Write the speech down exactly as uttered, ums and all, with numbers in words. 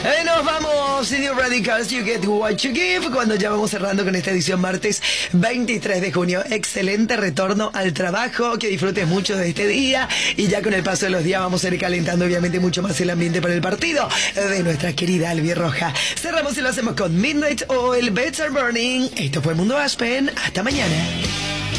Eh, nos vamos, New Radicals, You Get What You Give, cuando ya vamos cerrando con esta edición martes veintitrés de junio. Excelente retorno al trabajo, que disfrutes mucho de este día y ya con el paso de los días vamos a ir calentando obviamente mucho más el ambiente para el partido de nuestra querida Albirroja. Cerramos y lo hacemos con Midnight Oil, Better Burning. Esto fue Mundo Aspen, hasta mañana.